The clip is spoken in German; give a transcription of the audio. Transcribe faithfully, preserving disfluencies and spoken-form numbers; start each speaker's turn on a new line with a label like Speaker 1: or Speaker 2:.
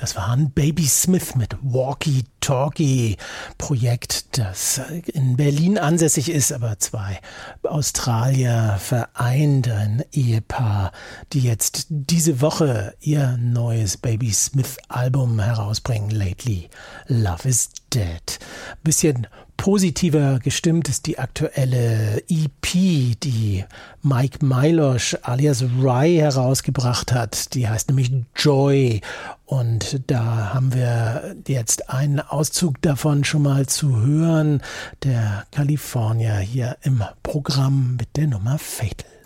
Speaker 1: Das war ein Baby Smith mit Walkie Talkie Projekt, das in Berlin ansässig ist, aber zwei Australier vereint, ein Ehepaar, die jetzt diese Woche ihr neues Baby Smith Album herausbringen, Lately Love is Dead. Bisschen positiver gestimmt ist die aktuelle E P, die Mike Milosh alias Rye herausgebracht hat. Die heißt nämlich Joy. Und da haben wir jetzt einen Auszug davon schon mal zu hören. Der California hier im Programm mit der Nummer Fatal.